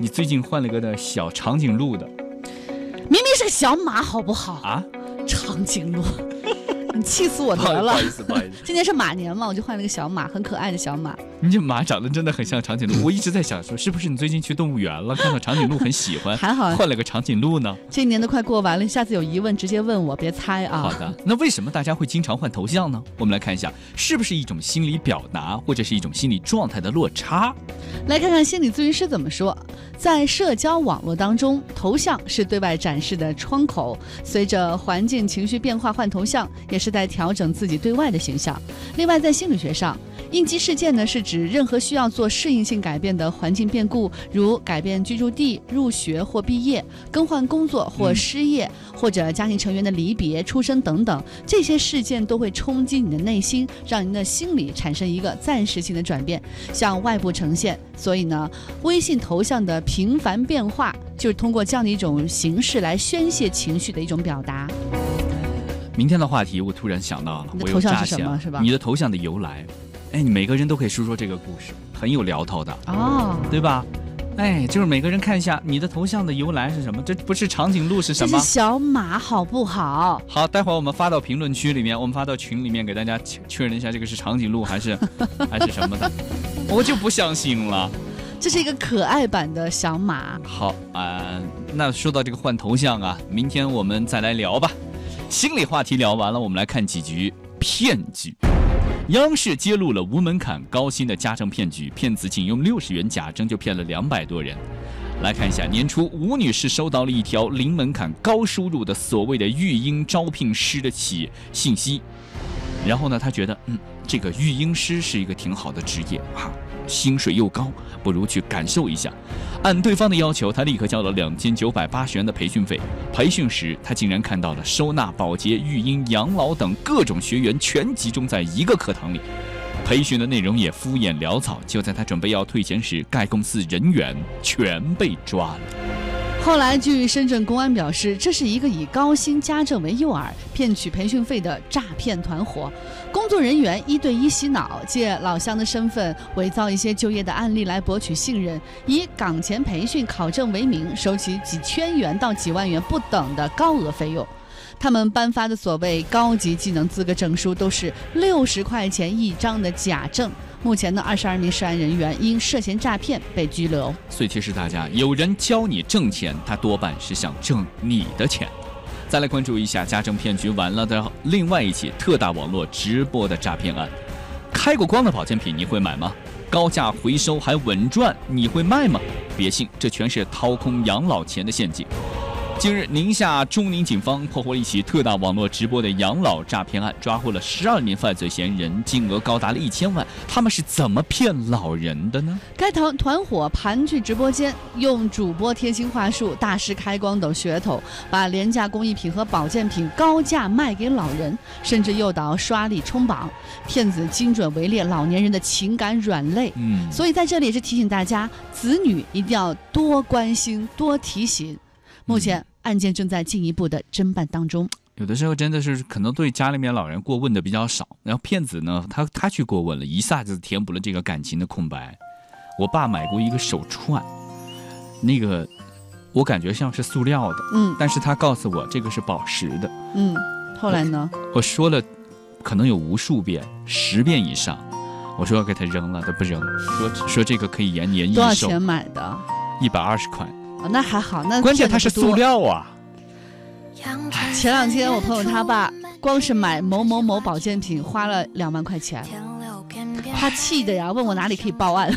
你最近换了个的小长颈鹿的， 明明是个小马，好不好啊？ 长颈鹿，你气死我得了！ 不好意思， 今年是马年嘛，我就换了个小马，很可爱的小马。 你这马长得真的很像长颈鹿，我一直在想说，是不是你最近去动物园了，看到长颈鹿很喜欢， 还好换了个长颈鹿呢？ 这一年都快过完了，下次有疑问直接问我，别猜啊。 好的，那为什么大家会经常换头像呢？我们来看一下，是不是一种心理表达，或者是一种心理状态的落差？ 来看看心理咨询师怎么说。在社交网络当中，头像是对外展示的窗口，随着环境情绪变化换头像，也是在调整自己对外的形象。另外，在心理学上，应激事件呢是指任何需要做适应性改变的环境变故，如改变居住地、入学或毕业、更换工作或失业，或者家庭成员的离别、出生等等，这些事件都会冲击你的内心，让你的心理产生一个暂时性的转变，向外部呈现。所以呢，微信头像的频繁变化，就是通过这样的一种形式来宣泄情绪的一种表达。 明天的话题我突然想到了， 你的头像是什么？是吧？ 你的头像的由来，你每个人都可以说说这个故事，很有聊头的哦， 对吧？就是每个人看一下你的头像的由来是什么？这不是长颈鹿是什么？ 这是小马，好不好？ 好，待会儿我们发到评论区里面，我们发到群里面，给大家确认一下，这个是长颈鹿还是什么的？我就不相信了。 这是一个可爱版的小马。 好那说到这个换头像啊，明天我们再来聊吧。心理话题聊完了，我们来看几局骗局。央视揭露了无门槛高薪的家政骗局，骗子仅用60元假证就骗了200多人。来看一下，年初吴女士收到了一条零门槛高收入的所谓的育婴招聘师的信息，然后呢，她觉得这个育婴师是一个挺好的职业薪水又高，不如去感受一下。按对方的要求，他立刻交了2980元的培训费。培训时，他竟然看到了收纳、保洁、育婴、养老等各种学员全集中在一个课堂里。培训的内容也敷衍潦草，就在他准备要退钱时，该公司人员全被抓了。 后来，据深圳公安表示，这是一个以高薪家政为诱饵，骗取培训费的诈骗团伙。工作人员1对1洗脑，借老乡的身份伪造一些就业的案例来博取信任，以岗前培训考证为名，收取几千元到几万元不等的高额费用。他们颁发的所谓高级技能资格证书都是60块钱一张的假证。目前呢，22名涉案人员因涉嫌诈骗被拘留。 所以提示大家，有人教你挣钱，他多半是想挣你的钱。再来关注一下家政骗局完了的另外一起特大网络直播的诈骗案。开过光的保健品你会买吗？高价回收还稳赚，你会卖吗？别信，这全是掏空养老钱的陷阱。近日，宁夏中宁警方破获了一起特大网络直播的养老诈骗案，抓获了12名犯罪嫌疑人，金额高达了1000万。他们是怎么骗老人的呢？ 该团伙盘踞直播间，用主播贴心话术、大师开光等噱头，把廉价工艺品和保健品高价卖给老人，甚至诱导刷礼冲榜。骗子精准围猎老年人的情感软肋。所以在这里也是提醒大家，子女一定要多关心、多提醒。目前案件正在进一步的侦办当中。 有的时候真的是可能对家里面老人过问的比较少，然后骗子呢，他去过问了，一下子填补了这个感情的空白。我爸买过一个手串，那个我感觉像是塑料的，但是他告诉我这个是宝石的， 后来呢？ 我说了，可能有无数遍，10遍以上，我说要给他扔了，他不扔，说这个可以延年益寿。 多少钱买的 ？120块。 那还好，那关键它是塑料啊。 前2天我朋友他爸光是买某某某保健品花了2万块钱，他气的呀，问我哪里可以报案。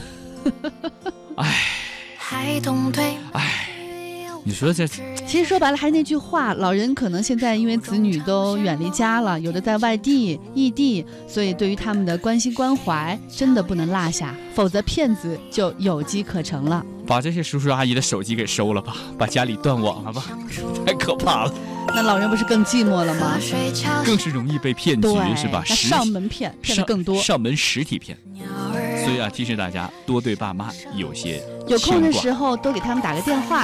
你说这其实说白了还是那句话，老人可能现在因为子女都远离家了，有的在外地、异地，所以对于他们的关心关怀真的不能落下，否则骗子就有机可乘了。 把这些叔叔阿姨的手机给收了吧，把家里断网了吧，太可怕了。 那老人不是更寂寞了吗？ 更是容易被骗局，是吧？ 那上门骗的更多， 上门实体骗。所以提示大家多对爸妈有些有空的时候多给他们打个电话。